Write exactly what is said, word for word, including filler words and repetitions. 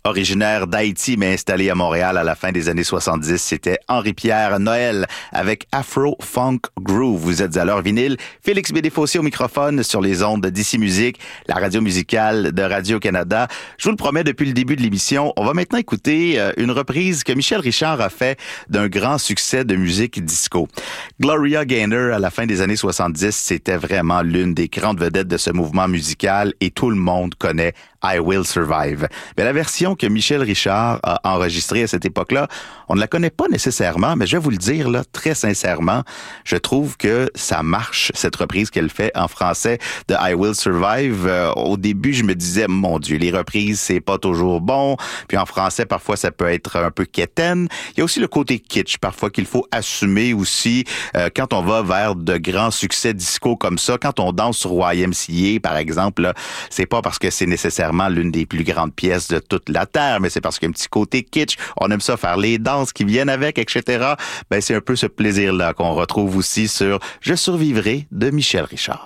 Originaire d'Haïti, mais installé à Montréal à la fin des années soixante-dix, c'était Henri-Pierre Noël avec Afro Funk Groove. Vous êtes à l'heure vinyle. Félix Bédéfossé au microphone sur les ondes d'Ici Musique, la radio musicale de Radio-Canada. Je vous le promets, depuis le début de l'émission, on va maintenant écouter une reprise que Michel Richard a fait d'un grand succès de musique disco. Gloria Gaynor, à la fin des années soixante-dix, c'était vraiment l'une des grandes vedettes de ce mouvement musical et tout le monde connaît I Will Survive. Mais la version que Michel Richard a enregistrée à cette époque-là, on ne la connaît pas nécessairement, mais je vais vous le dire là, très sincèrement, je trouve que ça marche, cette reprise qu'elle fait en français de I Will Survive. Euh, au début, je me disais, mon Dieu, les reprises, c'est pas toujours bon. Puis en français, parfois, ça peut être un peu quétaine. Il y a aussi le côté kitsch, parfois, qu'il faut assumer aussi euh, quand on va vers de grands succès disco comme ça, quand on danse sur Y M C A, par exemple, là, c'est pas parce que c'est nécessairement l'une des plus grandes pièces de toute la Terre, mais c'est parce qu'il y a un petit côté kitsch, on aime ça faire les danses qui viennent avec, et cetera. Ben, c'est un peu ce plaisir-là qu'on retrouve aussi sur « Je survivrai » de Michel Richard.